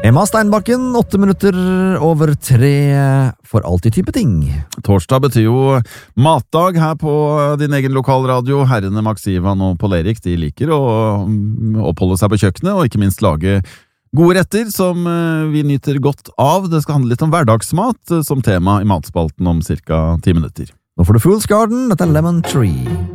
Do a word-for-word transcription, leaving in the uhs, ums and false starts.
Emma Steinbakken, åtte minutter over tre for alltid type ting. Torsdag betyr jo matdag her på din egen lokalradio. Herrene Max Ivan og Paul Erik, de liker å oppholde seg på kjøkkenet, og ikke minst lage gode retter som vi nyter godt av. Det skal handle litt om hverdagsmat som tema i matspalten om cirka ti minutter. Nå får du Fool's Garden, dette er Lemon Tree.